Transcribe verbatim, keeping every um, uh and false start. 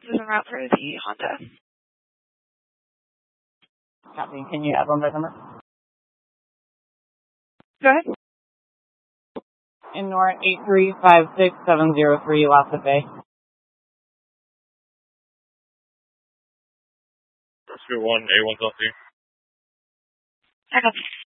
is en route for the Honda. Copy. Can you add one by number? Go ahead. In North eight three five six seven zero three, Lots Bay. Pursuit one, A one's on scene. I got you.